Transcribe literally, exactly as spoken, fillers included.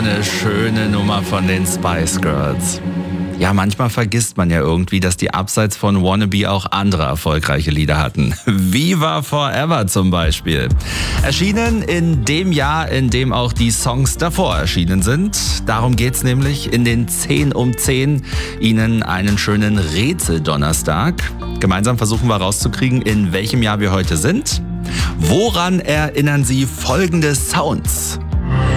eine schöne Nummer von den Spice Girls. Ja, manchmal vergisst man ja irgendwie, dass die abseits von Wannabe auch andere erfolgreiche Lieder hatten. Viva Forever zum Beispiel. Erschienen in dem Jahr, in dem auch die Songs davor erschienen sind. Darum geht's nämlich in den zehn um zehn. Ihnen einen schönen Rätseldonnerstag. Gemeinsam versuchen wir rauszukriegen, in welchem Jahr wir heute sind. Woran erinnern Sie folgende Sounds?